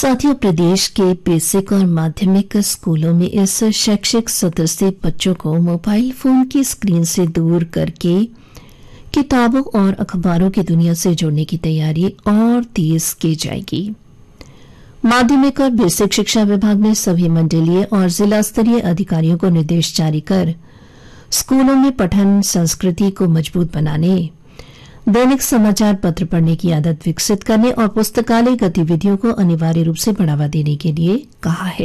साथियों, प्रदेश के बेसिक और माध्यमिक स्कूलों में इस शैक्षिक सत्र से बच्चों को मोबाइल फोन की स्क्रीन से दूर करके किताबों और अखबारों की दुनिया से जोड़ने की तैयारी और तेज की जाएगी। माध्यमिक और बेसिक शिक्षा विभाग ने सभी मंडलीय और जिला स्तरीय अधिकारियों को निर्देश जारी कर स्कूलों में पठन संस्कृति को मजबूत बनाने, दैनिक समाचार पत्र पढ़ने की आदत विकसित करने और पुस्तकालय गतिविधियों को अनिवार्य रूप से बढ़ावा देने के लिए कहा है।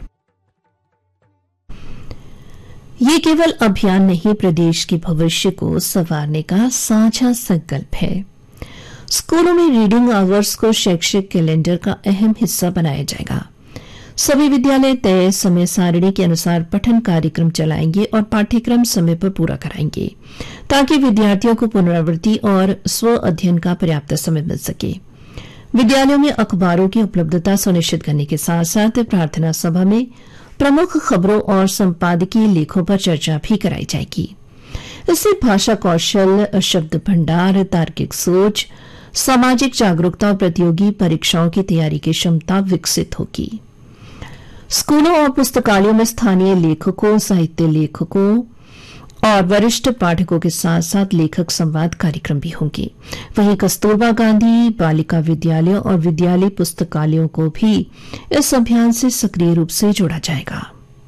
ये केवल अभियान नहीं, प्रदेश के भविष्य को संवारने का साझा संकल्प है। स्कूलों में रीडिंग आवर्स को शैक्षिक कैलेंडर का अहम हिस्सा बनाया जाएगा। सभी विद्यालय तय समय सारणी के अनुसार पठन कार्यक्रम चलाएंगे और पाठ्यक्रम समय पर पूरा कराएंगे, ताकि विद्यार्थियों को पुनरावृत्ति और स्व अध्ययन का पर्याप्त समय मिल सके। विद्यालयों में अखबारों की उपलब्धता सुनिश्चित करने के साथ साथ प्रार्थना सभा में प्रमुख खबरों और संपादकीय लेखों पर चर्चा भी कराई जाएगी। इससे भाषा कौशल, शब्द भंडार, तार्किक सोच, सामाजिक जागरूकता और प्रतियोगी परीक्षाओं की तैयारी की क्षमता विकसित होगी। स्कूलों और पुस्तकालयों में स्थानीय लेखकों, साहित्य लेखकों और वरिष्ठ पाठकों के साथ साथ लेखक संवाद कार्यक्रम भी होंगे। वहीं कस्तूरबा गांधी बालिका विद्यालयों और विद्यालय पुस्तकालयों को भी इस अभियान से सक्रिय रूप से जोड़ा जाएगा।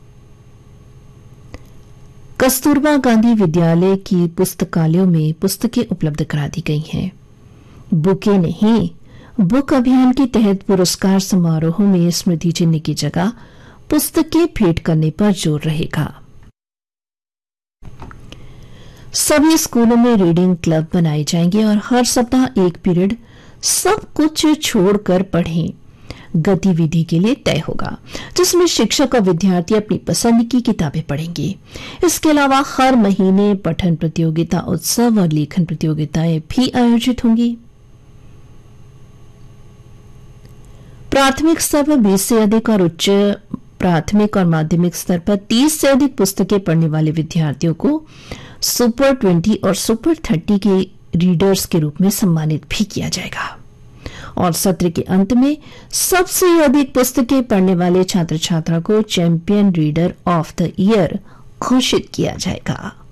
कस्तूरबा गांधी विद्यालय की पुस्तकालयों में पुस्तकें उपलब्ध करा दी गई हैं। बुकें नहीं, बुक अभियान के तहत पुरस्कार समारोह में स्मृति चिन्ह की जगह पुस्तकें भेंट करने पर जोर रहेगा। सभी स्कूलों में रीडिंग क्लब बनाए जाएंगे और हर सप्ताह एक पीरियड सब कुछ छोड़कर पढ़ें गतिविधि के लिए तय होगा, जिसमें शिक्षक और विद्यार्थी अपनी पसंद की किताबें पढ़ेंगे। इसके अलावा हर महीने पठन प्रतियोगिता, उत्सव और लेखन प्रतियोगिताएं भी आयोजित होंगी। प्राथमिक स्तर पर 20 से अधिक और उच्च प्राथमिक और माध्यमिक स्तर पर 30 से अधिक पुस्तकें पढ़ने वाले विद्यार्थियों को सुपर 20 और सुपर 30 के रीडर्स के रूप में सम्मानित भी किया जाएगा और सत्र के अंत में सबसे अधिक पुस्तकें पढ़ने वाले छात्र छात्रा को champion reader of the year घोषित किया जाएगा।